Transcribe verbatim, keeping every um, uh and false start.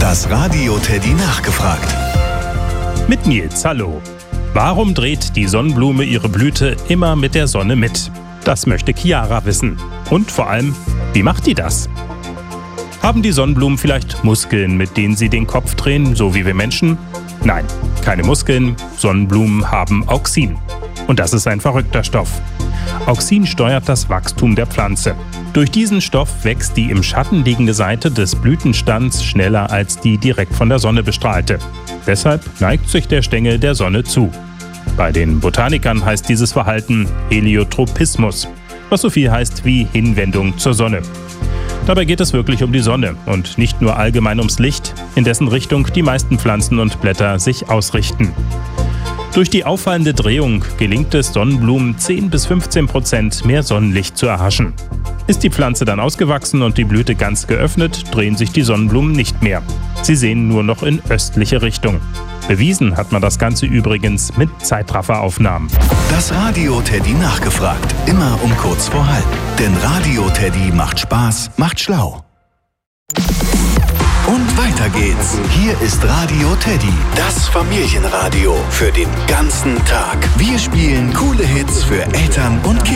Das Radio Teddy nachgefragt. Mit Nils, hallo. Warum dreht die Sonnenblume ihre Blüte immer mit der Sonne mit? Das möchte Chiara wissen. Und vor allem, wie macht die das? Haben die Sonnenblumen vielleicht Muskeln, mit denen sie den Kopf drehen, so wie wir Menschen? Nein, keine Muskeln. Sonnenblumen haben Auxin. Und das ist ein verrückter Stoff. Auxin steuert das Wachstum der Pflanze. Durch diesen Stoff wächst die im Schatten liegende Seite des Blütenstands schneller als die direkt von der Sonne bestrahlte. Deshalb neigt sich der Stängel der Sonne zu. Bei den Botanikern heißt dieses Verhalten Heliotropismus, was so viel heißt wie Hinwendung zur Sonne. Dabei geht es wirklich um die Sonne und nicht nur allgemein ums Licht, in dessen Richtung die meisten Pflanzen und Blätter sich ausrichten. Durch die auffallende Drehung gelingt es Sonnenblumen zehn bis fünfzehn Prozent mehr Sonnenlicht zu erhaschen. Ist die Pflanze dann ausgewachsen und die Blüte ganz geöffnet, drehen sich die Sonnenblumen nicht mehr. Sie sehen nur noch in östliche Richtung. Bewiesen hat man das Ganze übrigens mit Zeitrafferaufnahmen. Das Radio Teddy nachgefragt. Immer um kurz vor halb. Denn Radio Teddy macht Spaß, macht schlau. Und weiter geht's. Hier ist Radio Teddy, das Familienradio für den ganzen Tag. Wir spielen coole Hits für Eltern und Kinder.